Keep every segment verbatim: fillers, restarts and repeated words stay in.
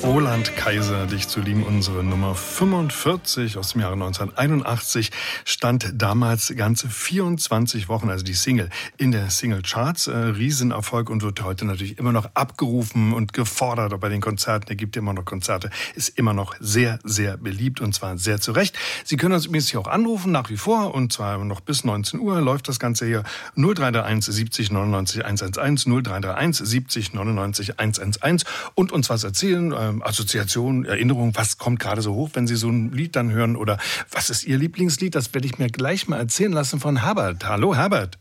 Roland Kaiser, dich zu lieben, unsere Nummer fünfundvierzig aus dem Jahre neunzehnhunderteinundachtzig, stand damals ganze vierundzwanzig Wochen, also die Single, in der Single-Charts. Äh, Riesenerfolg und wird heute natürlich immer noch abgerufen und gefordert bei den Konzerten. Er gibt immer noch Konzerte, ist immer noch sehr, sehr beliebt und zwar sehr zu Recht. Sie können uns übrigens hier auch anrufen, nach wie vor, und zwar noch bis neunzehn Uhr läuft das Ganze hier. null drei drei eins siebzig neunundneunzig hundertelf, null drei drei eins siebzig neunundneunzig hundertelf und uns was erzählen, ähm, Assoziation, Erinnerung, was kommt gerade so hoch, wenn Sie so ein Lied dann hören, oder was ist Ihr Lieblingslied? Das werde ich mir gleich mal erzählen lassen von Herbert. Hallo Herbert.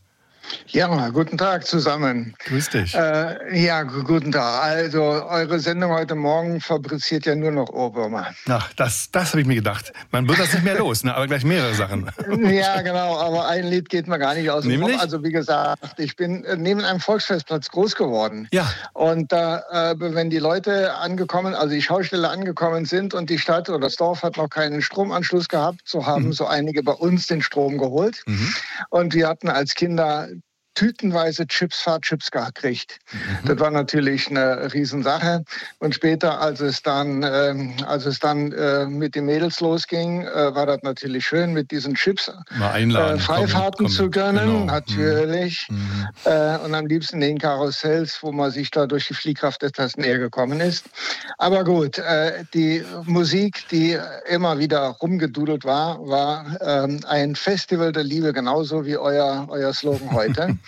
Ja, guten Tag zusammen. Grüß dich. Äh, ja, g- guten Tag. Also, eure Sendung heute Morgen fabriziert ja nur noch Ohrwürmer. Ach, das, das habe ich mir gedacht. Man wird das nicht mehr los, ne? Aber gleich mehrere Sachen. Ja, genau, aber ein Lied geht mir gar nicht aus dem Nämlich? Kopf. Also, wie gesagt, ich bin äh, neben einem Volksfestplatz groß geworden. Ja. Und da, äh, wenn die Leute angekommen, also die Schausteller angekommen sind und die Stadt oder das Dorf hat noch keinen Stromanschluss gehabt, so haben Mhm. so einige bei uns den Strom geholt. Mhm. Und wir hatten als Kinder tütenweise Chips, Fahrchips gekriegt. Mhm. Das war natürlich eine Riesensache. Und später, als es dann, ähm, als es dann äh, mit den Mädels losging, äh, war das natürlich schön, mit diesen Chips Mal einladen. äh, Freifahrten komm, komm. zu gönnen, Genau. natürlich. Mhm. Äh, und am liebsten den Karussells, wo man sich da durch die Fliehkraft etwas näher gekommen ist. Aber gut, äh, die Musik, die immer wieder rumgedudelt war, war ähm, ein Festival der Liebe, genauso wie euer, euer Slogan heute.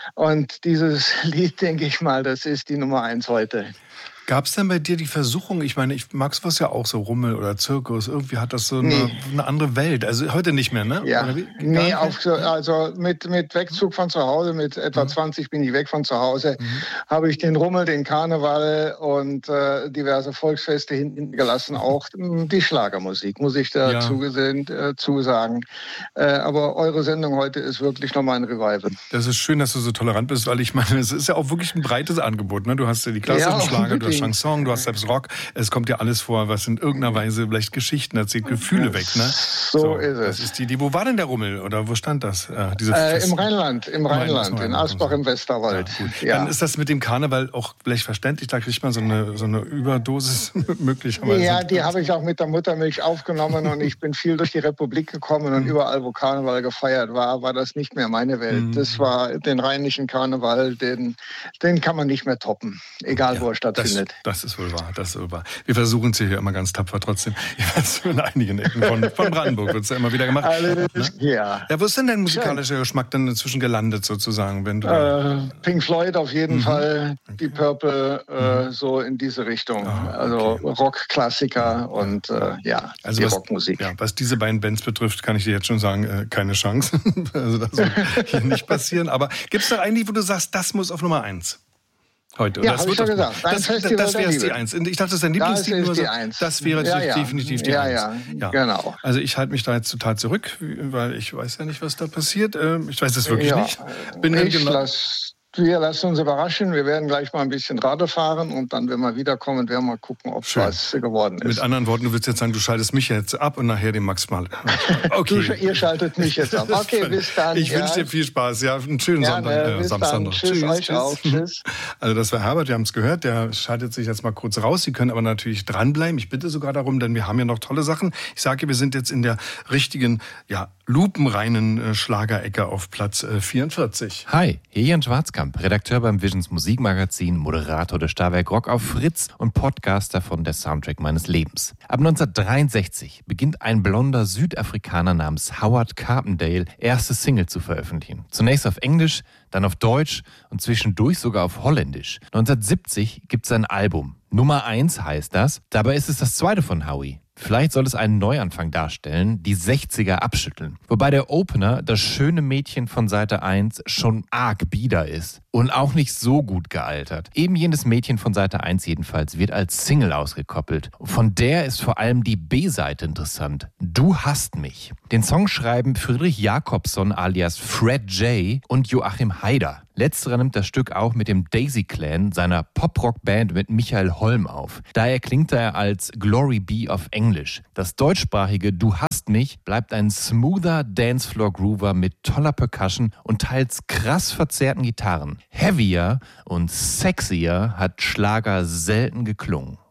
Und dieses Lied, denke ich mal, das ist die Nummer eins heute. Gab es denn bei dir die Versuchung, ich meine, ich mag sowas ja auch, so Rummel oder Zirkus, irgendwie hat das so eine, Nee. eine andere Welt. Also heute nicht mehr, ne? Ja, Oder wie? Gar nee, nicht? auf, so- also mit, mit Wegzug von zu Hause, mit etwa Mhm. zwanzig bin ich weg von zu Hause, Mhm. habe ich den Rummel, den Karneval und äh, diverse Volksfeste hinten gelassen, auch mh, die Schlagermusik, muss ich Ja. dazu gesehen, äh, zusagen. Äh, aber eure Sendung heute ist wirklich nochmal ein Revival. Das ist schön, dass du so tolerant bist, weil ich meine, es ist ja auch wirklich ein breites Angebot. Ne? Du hast ja die klassischen Ja, Schlager, du hast wirklich. Chanson, du hast selbst Rock. Es kommt ja alles vor, was in irgendeiner Weise vielleicht Geschichten erzählt, Gefühle weg. Ne? So ist Das es. ist die Idee. Wo war denn der Rummel oder wo stand das? Äh, diese Äh, Fest- Im Rheinland, im Rheinland, in Rheinland. Asbach im Westerwald. Ja, gut. Ja. Dann ist das mit dem Karneval auch vielleicht verständlich. Da kriegt man so eine, so eine Überdosis möglicherweise. Ja, die habe ich auch mit der Muttermilch aufgenommen und ich bin viel durch die Republik gekommen und überall, wo Karneval gefeiert war, war das nicht mehr meine Welt. Mhm. Das war den rheinischen Karneval, den, den kann man nicht mehr toppen, egal wo er das, stattfindet. das ist wohl wahr, das ist wohl wahr. Wir versuchen es hier immer ganz tapfer trotzdem. Jeweils in einigen Ecken von, von Brandenburg wird es ja immer wieder gemacht. Alles, Ne? ja. Ja, wo ist denn dein musikalischer Geschmack dann inzwischen gelandet sozusagen, wenn du Äh, Pink Floyd auf jeden Mhm. Fall, die Purple, äh, so in diese Richtung. Ah, Also okay. Rockklassiker und äh, ja, Also die was, Rockmusik. ja, was diese beiden Bands betrifft, kann ich dir jetzt schon sagen, äh, keine Chance. Also das wird hier nicht passieren. Aber gibt es da ein Lied, wo du sagst, das muss auf Nummer eins? Heute. Ja, Das hab ich wird schon auf- gesagt. Ein Das, Festival das der wäre die Liebe. Eins. Ich dachte, das ist dein Das Lieblingslied. ist nur die so. Eins. Das wäre Ja, ja. definitiv die Ja, Eins. ja, genau. Also ich halte mich da jetzt total zurück, weil ich weiß ja nicht, was da passiert. Ähm, Ich weiß es wirklich Ja, nicht. Bin dann ich genau- lass, wir lassen uns überraschen. Wir werden gleich mal ein bisschen Radl fahren und dann, wenn wir wiederkommen, werden wir mal gucken, ob Schön. was geworden Mit ist. anderen Worten, du willst jetzt sagen, du schaltest mich jetzt ab und nachher den Max mal. Du, Okay. ihr schaltet mich jetzt ab. Okay, bis dann. Ich ja. wünsche dir viel Spaß. Ja, einen schönen Gerne, Sonntag, äh, bis Samstag dann. noch. Tschüss, euch auch. Tschüss. Also das war Herbert, wir haben es gehört. Der schaltet sich jetzt mal kurz raus. Sie können aber natürlich dranbleiben. Ich bitte sogar darum, denn wir haben ja noch tolle Sachen. Ich sage, wir sind jetzt in der richtigen, ja, lupenreinen äh, Schlagerecke auf Platz äh, vierundvierzig. Hi, hier Jan Schwarzkamp, Redakteur beim Visions Musikmagazin, Moderator des Starwerk Rock auf Fritz und Podcaster von Der Soundtrack meines Lebens. Ab neunzehnhundertdreiundsechzig beginnt ein blonder Südafrikaner namens Howard Carpendale erste Single zu veröffentlichen. Zunächst auf Englisch, dann auf Deutsch und zwischendurch sogar auf Holländisch. neunzehnhundertsiebzig gibt es ein Album. Nummer eins heißt das. Dabei ist es das zweite von Howie. Vielleicht soll es einen Neuanfang darstellen, die sechziger abschütteln. Wobei der Opener, das schöne Mädchen von Seite eins, schon arg bieder ist. Und auch nicht so gut gealtert. Eben jenes Mädchen von Seite eins jedenfalls wird als Single ausgekoppelt. Von der ist vor allem die B-Seite interessant. Du hast mich. Den Song schreiben Friedrich Jakobson alias Fred J. und Joachim Haider. Letzterer nimmt das Stück auch mit dem Daisy Clan, seiner Pop-Rock-Band mit Michael Holm auf. Daher klingt er als Glory Be auf Englisch. Das deutschsprachige Du hast mich bleibt ein smoother Dancefloor-Groover mit toller Percussion und teils krass verzerrten Gitarren. Heavier und sexier hat Schlager selten geklungen.